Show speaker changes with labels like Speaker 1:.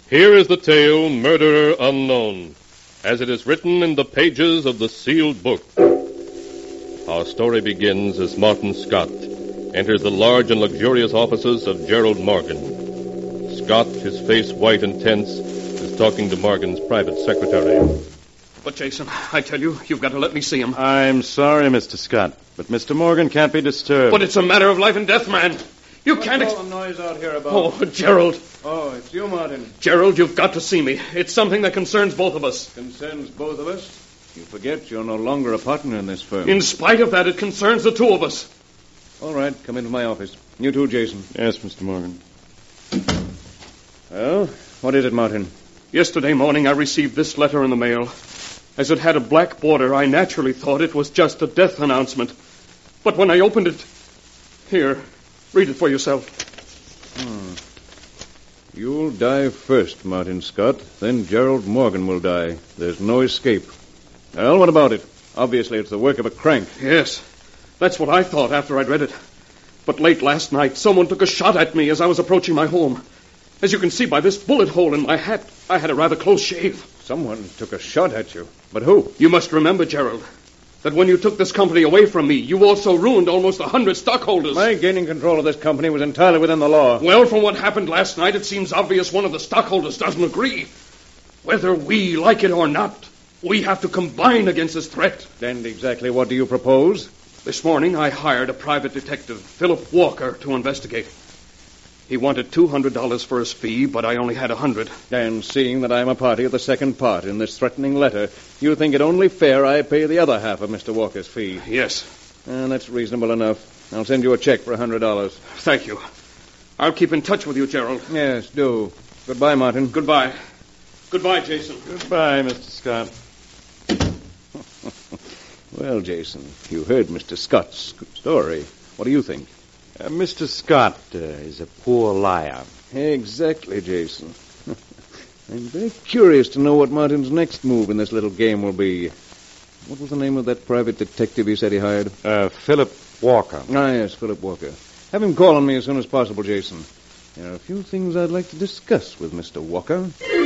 Speaker 1: Here is the tale, Murderer Unknown, as it is written in the pages of the sealed book. Our story begins as Martin Scott enters the large and luxurious offices of Gerald Morgan. Scott, his face white and tense, is talking to Morgan's private secretary.
Speaker 2: But, Jason, I tell you, you've got to let me see him.
Speaker 3: I'm sorry, Mr. Scott, but Mr. Morgan can't be disturbed.
Speaker 2: But it's a matter of life and death, man. You can't...
Speaker 3: What's all the noise out here about?
Speaker 2: Oh, Gerald.
Speaker 3: Oh, it's you, Martin.
Speaker 2: Gerald, you've got to see me. It's something that concerns both of us.
Speaker 3: Concerns both of us? You forget you're no longer a partner in this firm.
Speaker 2: In spite of that, it concerns the two of us.
Speaker 3: All right, come into my office. You too, Jason.
Speaker 1: Yes, Mr. Morgan.
Speaker 3: Well, what is it, Martin?
Speaker 2: Yesterday morning, I received this letter in the mail. As it had a black border, I naturally thought it was just a death announcement. But when I opened it... Here, read it for yourself.
Speaker 3: You'll die first, Martin Scott. Then Gerald Morgan will die. There's no escape. Well, what about it? Obviously, it's the work of a crank.
Speaker 2: Yes, that's what I thought after I'd read it. But late last night, someone took a shot at me as I was approaching my home. As you can see by this bullet hole in my hat, I had a rather close shave.
Speaker 3: Someone took a shot at you. But who?
Speaker 2: You must remember, Gerald, that when you took this company away from me, you also ruined almost 100 stockholders.
Speaker 3: My gaining control of this company was entirely within the law.
Speaker 2: Well, from what happened last night, it seems obvious one of the stockholders doesn't agree. Whether we like it or not, we have to combine against this threat.
Speaker 3: And exactly what do you propose?
Speaker 2: This morning, I hired a private detective, Philip Walker, to investigate. He wanted $200 for his fee, but I only had $100.
Speaker 3: And seeing that I'm a party of the second part in this threatening letter, you think it only fair I pay the other half of Mr. Walker's fee?
Speaker 2: Yes.
Speaker 3: That's reasonable enough. I'll send you a check for $100.
Speaker 2: Thank you. I'll keep in touch with you, Gerald.
Speaker 3: Yes, do. Goodbye, Martin.
Speaker 2: Goodbye. Goodbye, Jason.
Speaker 1: Goodbye, Mr. Scott.
Speaker 3: Well, Jason, you heard Mr. Scott's story. What do you think?
Speaker 4: Mr. Scott is a poor liar.
Speaker 3: Exactly, Jason. I'm very curious to know what Martin's next move in this little game will be. What was the name of that private detective he said he hired?
Speaker 4: Philip Walker.
Speaker 3: Ah, yes, Philip Walker. Have him call on me as soon as possible, Jason. There are a few things I'd like to discuss with Mr. Walker.